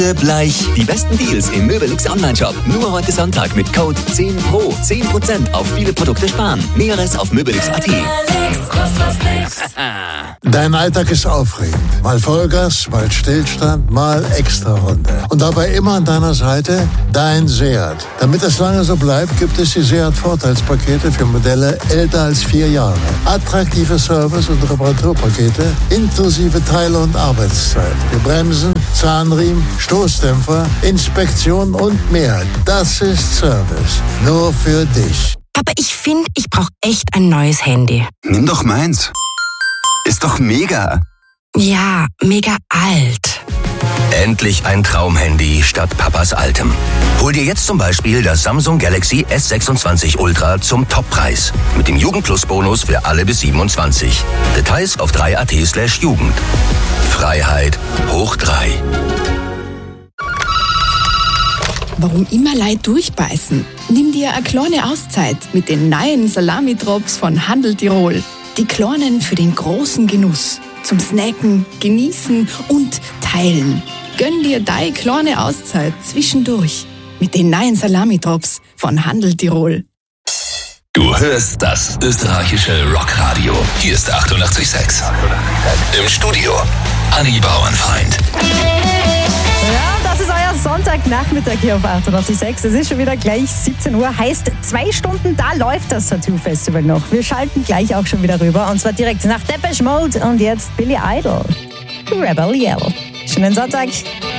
Bleich. Die besten Deals im Möbelux Online-Shop. Nur heute Sonntag mit Code 10PRO. 10% auf viele Produkte sparen. Näheres auf möbelux.at. Dein Alltag ist aufregend. Mal Vollgas, mal Stillstand, mal Extrarunde. Und dabei immer an deiner Seite dein Seat. Damit es lange so bleibt, gibt es die Seat-Vorteilspakete für Modelle älter als 4 Jahre. Attraktive Service- und Reparaturpakete inklusive Teile- und Arbeitszeit. Für Bremsen, Zahnriemen, Stoßdämpfer, Inspektion und mehr. Das ist Service. Nur für dich. Papa, ich finde, ich brauche echt ein neues Handy. Nimm doch meins. Ist doch mega. Ja, mega alt. Endlich ein Traumhandy statt Papas altem. Hol dir jetzt zum Beispiel das Samsung Galaxy S26 Ultra zum Toppreis. Mit dem Jugendplus-Bonus für alle bis 27. Details auf 3.at/Jugend. Freiheit hoch 3. Warum immer Leute durchbeißen? Nimm dir eine kleine Auszeit mit den neuen Salami-Drops von Handel Tirol. Die kleinen für den großen Genuss. Zum Snacken, Genießen und Teilen. Gönn dir deine kleine Auszeit zwischendurch mit den neuen Salami-Drops von Handel Tirol. Du hörst das österreichische Rockradio. Hier ist 88,6. Im Studio Anni Bauernfeind. Ja, das ist euer Sonntagnachmittag hier auf 88,6. Es ist schon wieder gleich 17 Uhr. Heißt, 2 Stunden, da läuft das Tattoo-Festival noch. Wir schalten gleich auch schon wieder rüber. Und zwar direkt nach Depeche Mode und jetzt Billy Idol. Rebel Yell. Schönen Sonntag.